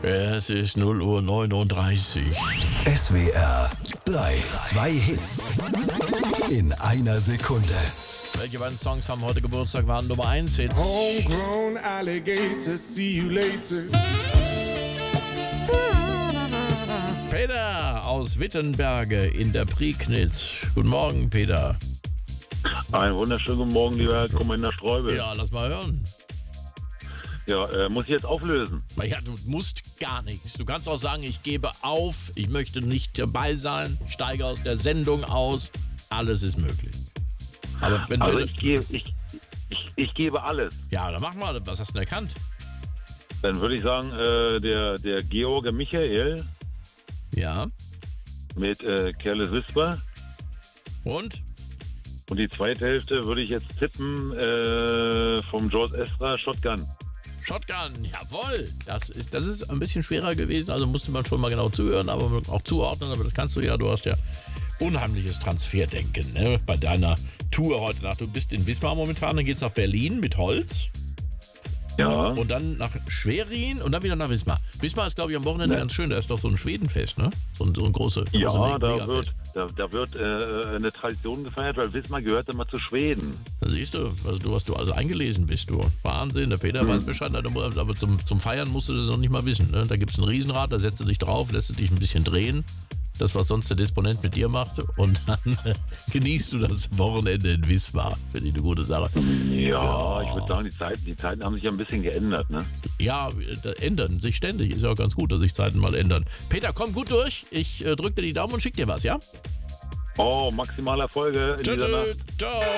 Es ist 0:39 Uhr. SWR 3, 2 Hits in einer Sekunde. Welche beiden Songs haben heute Geburtstag, waren Nummer 1 Hits? Homegrown alligator, see you later. Peter aus Wittenberge in der Prignitz. Guten Morgen, Peter. Einen wunderschönen guten Morgen, lieber Herr Kommandeur Streubel. Ja, lass mal hören. Ja, muss ich jetzt auflösen? Ja, du musst gar nichts. Du kannst auch sagen, ich gebe auf, ich möchte nicht dabei sein, ich steige aus der Sendung aus. Alles ist möglich. Aber wenn Also du... ich gebe alles. Ja, dann mach mal, was hast du denn erkannt? Dann würde ich sagen, der George Michael Ja. mit Careless Whisper. Und? Und die zweite Hälfte würde ich jetzt tippen vom George Ezra, Shotgun. Shotgun, jawohl. Das ist ein bisschen schwerer gewesen, also musste man schon mal genau zuhören, aber auch zuordnen, aber das kannst du ja. Du hast ja unheimliches Transferdenken, ne? Bei deiner Tour heute Nacht. Du bist in Wismar momentan, dann geht's nach Berlin mit Holz. Ja. Und dann nach Schwerin und dann wieder nach Wismar. Wismar ist, glaube ich, am Wochenende ganz schön. Da ist doch so ein Schwedenfest, ne? So ein großes Ja, Megafest. da wird eine Tradition gefeiert, weil Wismar gehört immer zu Schweden. Da siehst du, was du also eingelesen bist, du. Wahnsinn, der Peter weiß Bescheid, aber zum Feiern musst du das noch nicht mal wissen. Ne? Da gibt es ein Riesenrad, da setzt du dich drauf, lässt du dich ein bisschen drehen. Das, was sonst der Disponent mit dir macht. Und dann genießt du das Wochenende in Wismar. Finde ich eine gute Sache. Ja, ich würde sagen, die Zeiten haben sich ja ein bisschen geändert, ne? Ja, ändern sich ständig. Ist ja auch ganz gut, dass sich Zeiten mal ändern. Peter, komm gut durch. Ich drück dir die Daumen und schick dir was, ja? Oh, maximale Erfolge in dieser Nacht. Ciao.